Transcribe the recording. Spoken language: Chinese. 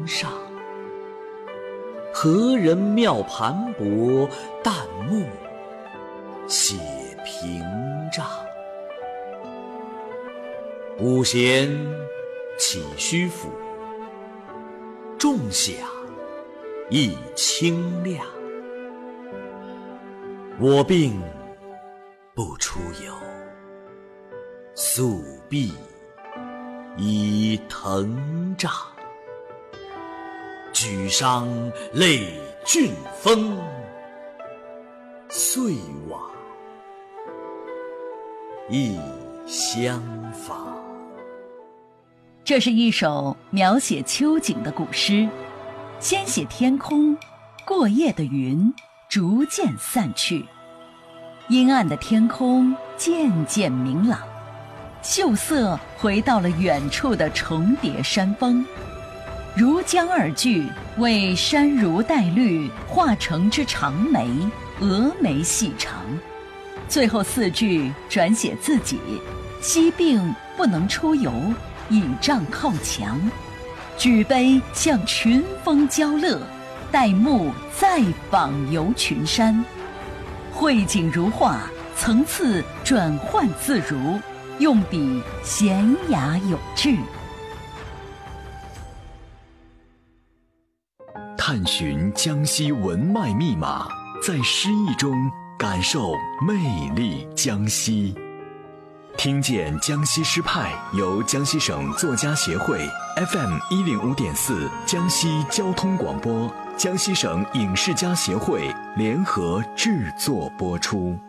上。何人妙盘帛，旦暮写屏障。五弦起虚府，众响亦清亮。我病不出游，宿壁以腾帐。举觞泪峻风，岁晚亦相访。 这是一首描写秋景的古诗，先写天空，过夜的云逐渐散去，阴暗的天空渐渐明朗，秀色回到了远处的重叠山峰。如江而聚，为山如带绿，化成之长眉，峨眉细长。最后4句转写自己，惜病不能出游，倚杖靠墙，举杯向群峰交乐，待暮再访游群山。绘景如画，层次转换自如，用笔娴雅有致。 探寻江西文脉密码，在诗意中感受魅力江西。听见江西诗派由江西省作家协会 FM105.4 江西交通广播、江西省影视家协会联合制作播出。